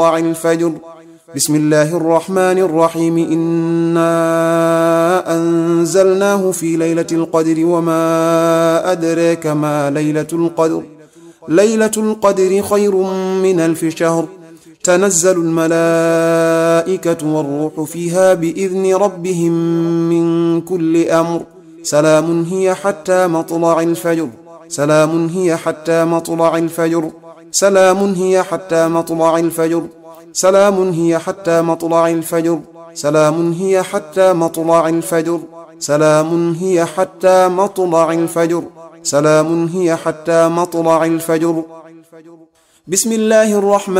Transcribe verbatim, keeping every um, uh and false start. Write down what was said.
الفجر. بسم الله الرحمن الرحيم. إنا أنزلناه في ليلة القدر وما أدراك ما ليلة القدر. ليلة القدر خير من ألف شهر. تنزل الملائكة والروح فيها بإذن ربهم من كل أمر. سلام هي حتى مطلع الفجر. سلام هي حتى مطلع الفجر. سلام هي حتى مطلع الفجر. سلام هي حتى مطلع الفجر. سلام هي حتى مطلع الفجر. سلام هي حتى مطلع الفجر. سلام هي حتى مطلع الفجر. بسم الله الرحمن